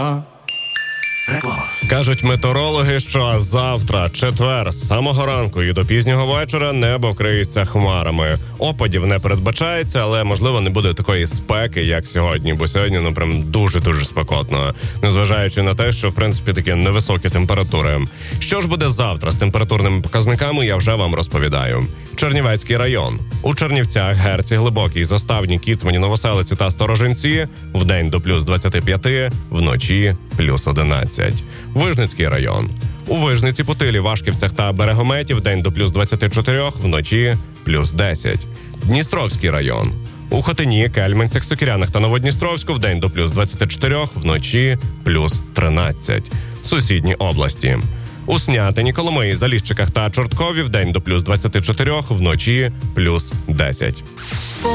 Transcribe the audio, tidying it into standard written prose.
Кажуть метеорологи, що завтра, четвер, з самого ранку і до пізнього вечора небо вкриється хмарами. Опадів не передбачається, але, можливо, не буде такої спеки, як сьогодні, бо сьогодні, прям дуже-дуже спекотно, незважаючи на те, що, в принципі, такі невисокі температури. Що ж буде завтра з температурними показниками, я вже вам розповідаю. Чернівецький район. У Чернівцях, Герці, Глибокій, Заставні, Кіцмані, Новоселиці та Сторожинці вдень до плюс 25, вночі плюс 11. Вижницький район. У Вижниці, Путилі, Вашківцях та Берегометі вдень до плюс 24, вночі плюс 10. Дністровський район. У Хотині, Кельменцях, Сокирянах та Новодністровську вдень до плюс 24, вночі плюс 13. Сусідні області. У Снятині, Коломиї, Заліщиках та Чорткові вдень до плюс 24, вночі плюс 10.